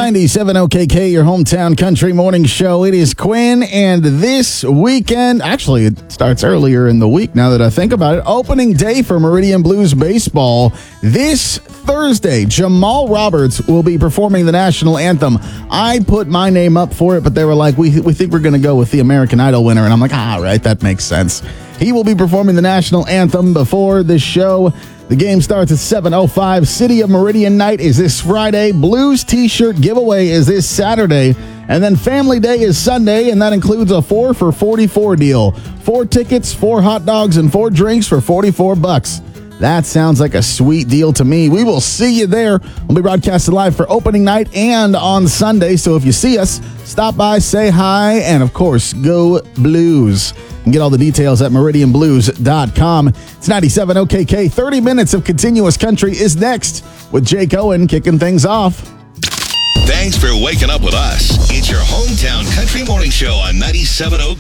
97 OKK, your hometown country morning show. It is Quinn, and this weekend, actually, it starts earlier in the week now that I think about it, opening day for Meridian Blues baseball. This Thursday, Jamal Roberts will be performing the national anthem. I put my name up for it, but they were like, we think we're going to go with the American Idol winner, and I'm like, all right, that makes sense. He will be performing the national anthem before this show. The game starts at 7:05. City of Meridian night is this Friday. Blues t-shirt giveaway is this Saturday. And then Family Day is Sunday, and that includes a 4 for $44 deal. 4 tickets, 4 hot dogs, and 4 drinks for $44. That sounds like a sweet deal to me. We will see you there. We'll be broadcasting live for opening night and on Sunday. So if you see us, stop by, say hi, and of course, go Blues. You can get all the details at meridianblues.com. It's 97 OKK. 30 minutes of continuous country is next with Jake Owen kicking things off. Thanks for waking up with us. It's your hometown country morning show on 97 OKK.